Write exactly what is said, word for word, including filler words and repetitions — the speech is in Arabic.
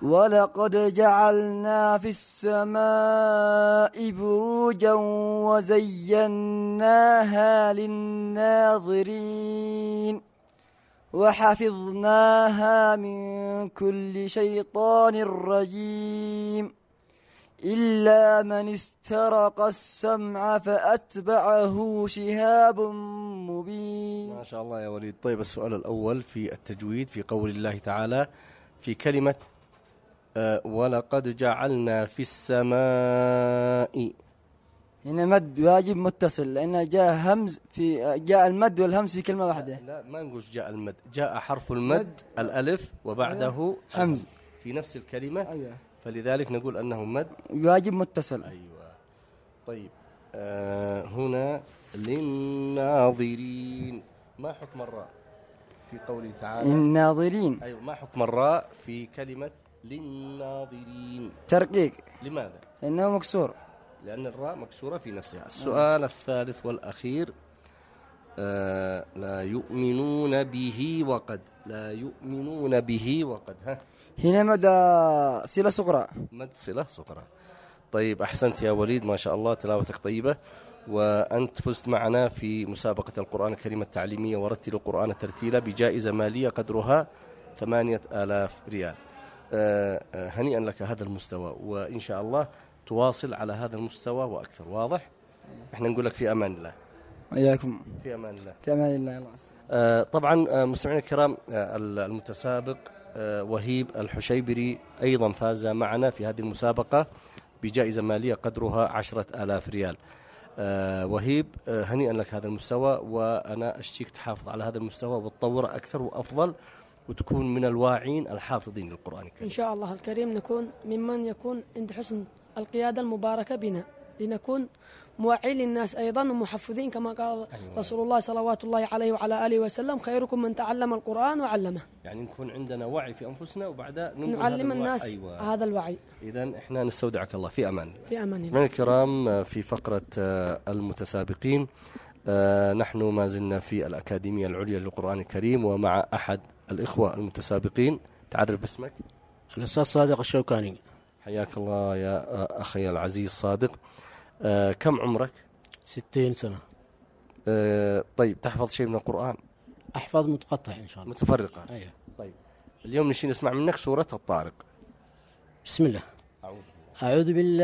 ولقد جعلنا في السماء بروجا وزيناها للناظرين وحفظناها من كل شيطان رجيم إلا من استرق السمع فأتبعه شهاب مبين. ما شاء الله يا وليد. طيب السؤال الأول في التجويد في قول الله تعالى في كلمة أه ولقد جعلنا في السماء، هنا مد واجب متصل لأن جاء همز في جاء المد والهمز في كلمة واحدة. لا ما نقول جاء المد، جاء حرف المد مد. الألف وبعده همز في نفس الكلمة. أيوة. فلذلك نقول أنه مد واجب متصل. أيوة. طيب آه هنا للناظرين، ما حكم الراء في قوله تعالى الناظرين؟ أيوة، ما حكم الراء في كلمة للناظرين؟ ترقيق. لماذا؟ لأنه مكسور، لأن الراء مكسورة في نفسها. السؤال آه. الثالث والأخير آه لا يؤمنون به وقد، لا يؤمنون به وقد، ها هنا مد صلة صغرى، مد صلة صغرى. طيب أحسنت يا وليد، ما شاء الله تلاوتك طيبة، وأنت فزت معنا في مسابقة القرآن الكريم التعليمية ورتل القرآن ترتيلا بجائزة مالية قدرها ثمانية آلاف ريال. آه آه هنيئا لك هذا المستوى، وإن شاء الله تواصل على هذا المستوى وأكثر. واضح؟ احنا نقول لك في أمان الله. وإياكم. في أمان الله. في أمان الله. الله. آه طبعا آه مستمعينا الكرام، آه المتسابق آه وهيب الحشيبري أيضا فاز معنا في هذه المسابقة بجائزة مالية قدرها عشرة آلاف ريال. آه وهيب، آه هنيئا لك هذا المستوى، وأنا أشتيك تحافظ على هذا المستوى وتطوره أكثر وأفضل، وتكون من الواعين الحافظين للقرآن الكريم إن شاء الله الكريم. نكون ممن يكون عند حسن القيادة المباركة بنا، لنكون موعين للناس أيضا ومحفظين كما قال أيوة. رسول الله صلوات الله عليه وعلى آله وسلم خيركم من تعلم القرآن وعلمه. يعني نكون عندنا وعي في أنفسنا وبعدها نعلم هذا الناس أيوة. هذا الوعي. إذن إحنا نستودعك الله في أمان. في أمان الله. الكرام، في فقرة المتسابقين نحن ما زلنا في الأكاديمية العليا للقرآن الكريم، ومع أحد الإخوة المتسابقين. تعرف باسمك؟ الأستاذ صادق الشوكاني. حياك الله يا أخي العزيز صادق. آه كم عمرك؟ ستين سنة. آه طيب تحفظ شيء من القرآن؟ أحفظ متقطع إن شاء الله. متفرقة. أيه. طيب اليوم نشي نسمع منك سورة الطارق. بسم الله. أعوذ أعوذ بالله